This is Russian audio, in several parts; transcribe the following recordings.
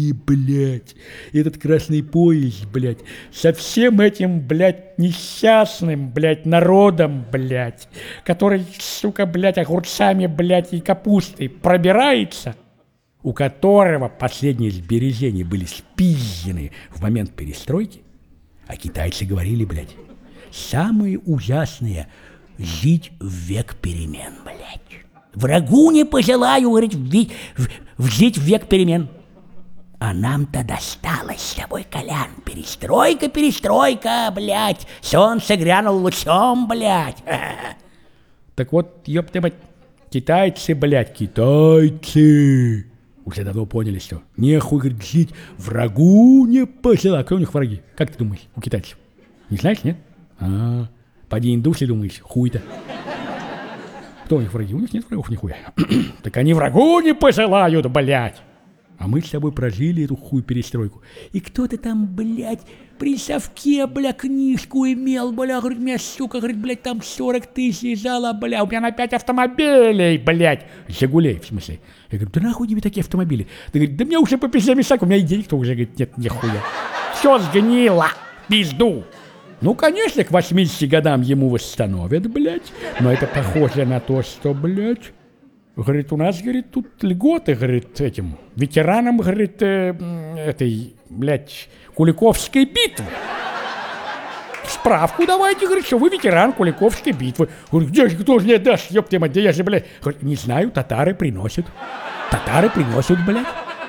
И, блядь, этот красный пояс, блядь, со всем этим, блядь, несчастным, блядь, народом, блядь, который, сука, блядь, огурцами, блядь, и капустой пробирается, у которого последние сбережения были спизжены в момент перестройки, а китайцы говорили, блядь, самое ужасное – жить в век перемен, блядь. Врагу не пожелаю, говорит, жить в век перемен. А нам-то досталось с тобой, Колян. Перестройка, перестройка, блядь. Солнце грянул лучом, блядь. Так вот, ёпта мать, китайцы, блядь, китайцы уже давно поняли, что нехуй, говорит, жить, врагу не пожелаю. Кто у них враги? Как ты думаешь, у китайцев? Не знаешь, нет? Поди индусы, думаешь, хуй-то. Кто у них враги? У них нет врагов нихуя. Так они врагу не пожелают, блядь. А мы с тобой прожили эту хуй перестройку. И кто-то там, блядь, при совке, бля, книжку имел, бля, говорит, меня, сука, говорит, блядь, там 40 тысяч лежало, бля, у меня на 5 автомобилей, блядь. Жигулей, в смысле. Я говорю, да нахуй тебе такие автомобили? Ты говорит, да мне уже по 50 месяцев, у меня и денег-то уже, говорит, нет, нихуя. Все сгнило, пизду. Ну, конечно, к 80 годам ему восстановят, блядь. Но это похоже на то, что, блядь, говорит, у нас, говорит, тут льготы, говорит, этим ветеранам, говорит, этой, блядь, Куликовской битвы. Справку давайте, говорит, что вы ветеран Куликовской битвы. Говорит, где же, кто же мне даст, ёпта мать, где я же, блядь. Говорит, не знаю, татары приносят. Татары приносят, блядь.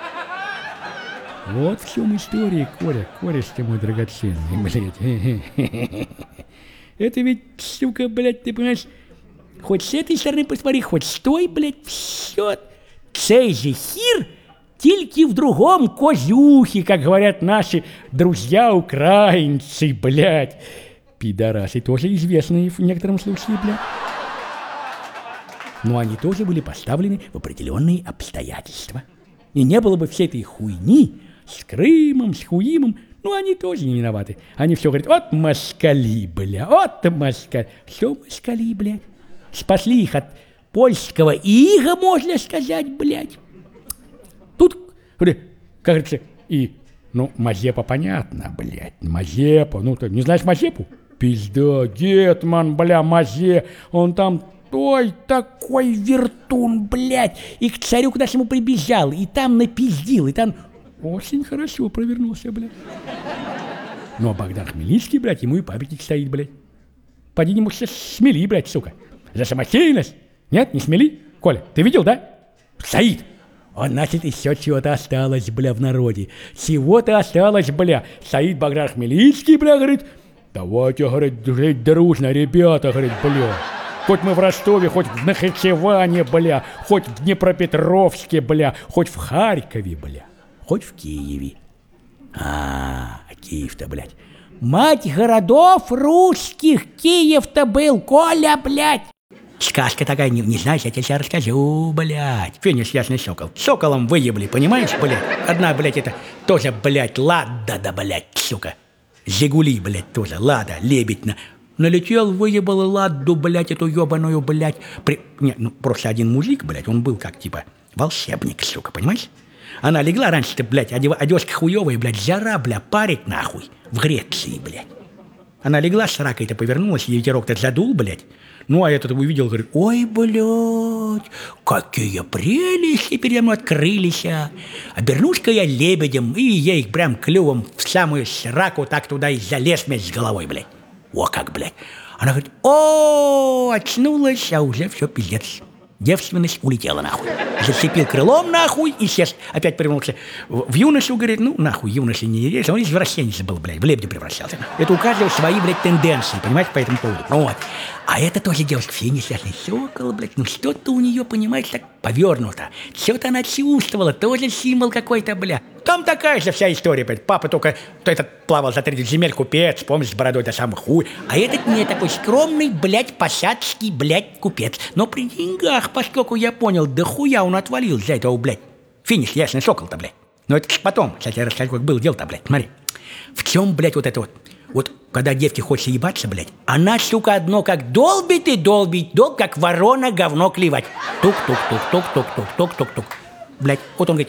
Вот в чем история, Коля, кореш-то мой драгоценный, блядь. Это ведь, сука, блядь, ты понимаешь, хоть с этой стороны посмотри, хоть с той, блядь, все. Цей же хір, тільки в другом козюхе, как говорят наши друзья-украинцы, блядь. Пидорасы тоже известные в некотором случае, блядь. Но они тоже были поставлены в определенные обстоятельства. И не было бы всей этой хуйни с Крымом, с Хуимом, ну, они тоже не виноваты. Они все говорят, вот москали, бля, вот москали. Все москали, блядь. Спасли их от польского ига, можно сказать, блядь. Тут, как говорится, и, ну, Мазепа понятно, блядь, Мазепа, ну, ты не знаешь Мазепу? Пизда, гетман, бля, Мазе, он там... Ой, такой вертун, блядь, и к царю к нашему прибежал, и там напиздил, и там очень хорошо провернулся, блядь. Ну, а Богдан Хмельницкий, блядь, ему и памятник стоит, блядь. Поди ему смели, блядь, сука, за самостоятельность. Нет, не смели? Коля, ты видел, да? Стоит. Он, значит, еще чего-то осталось, бля, в народе. Чего-то осталось, бля. Стоит Богдан Хмельницкий, бля, говорит, давайте, говорит, жить дружно, ребята, говорит, бля. Хоть мы в Ростове, хоть в Нахичеване, бля, хоть в Днепропетровске, бля, хоть в Харькове, бля, хоть в Киеве. Киев-то, блядь. Мать городов русских, Киев-то был, Коля, блядь. Сказка такая, не знаешь, я тебе сейчас расскажу, блядь. Финиш ясный сокол. Соколом выебли, понимаешь, блядь? Одна, блядь, это тоже, блядь, Лада, да, блядь, сука. Жигули, блядь, тоже, Лада, лебедь на... Налетел, выебал Ладду, блядь, эту ебаную, блядь. Не, ну, просто один мужик, блядь, он был как, типа, волшебник, сука, понимаешь? Она легла раньше-то, блядь, одежка хуёвая, блядь, жара, бля, парит нахуй, в Греции, блядь. Она легла, с ракой-то повернулась, и ветерок-то задул, блядь. Ну, а этот увидел, говорит, ой, блядь, какие прелести передо мной открылись, а. Обернусь-ка я лебедем, и я их прям клювом в самую сраку так туда и залез вместе с головой, блядь. О, как, блядь. Она говорит, о, очнулась, а уже все, пиздец. Девственность улетела, нахуй. Зацепил крылом, нахуй, и сейчас опять превратился в юношу, говорит, ну, нахуй, юноша не ересь. Он извращенец был, блядь, в лебедя превращался. Это у каждого свои, блядь, тенденции, понимаете, по этому поводу. Вот. А это тоже девушка, все несчастный сокол, блядь, ну что-то у нее, понимаешь, так повернуто. Что-то она чувствовала, тоже символ какой-то, блядь. Там такая же вся история, блядь. Папа только, кто этот плавал за 30 земель, купец, помнишь, с бородой до самых хуй. А этот не такой скромный, блядь, посадский, блядь, купец. Но при деньгах, поскольку я понял, да хуя он отвалил за этого, блядь. Финиш, ясный сокол-то, блядь. Но это потом, кстати, я расскажу, как было дело-то, блядь. Смотри, в чем, блядь, вот это вот. Вот, когда девке хочется ебаться, блядь, она, сука, одно как долбит и долбит, как ворона говно клевать. Тук-тук-тук-тук-тук-тук-тук-тук-тук. Блядь, вот он говорит,